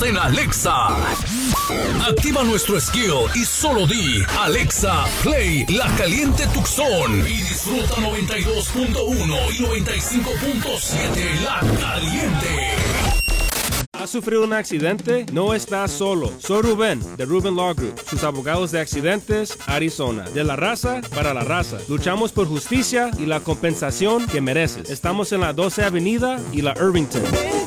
en Alexa. Activa nuestro skill y solo di Alexa, play La Caliente Tucson y disfruta 92.1 y 95.7 La Caliente. ¿Has sufrido un accidente? No estás solo. Soy Rubén, de Rubén Law Group, sus abogados de accidentes, Arizona. De la raza para la raza. Luchamos por justicia y la compensación que mereces. Estamos en la 12 Avenida y la Irvington.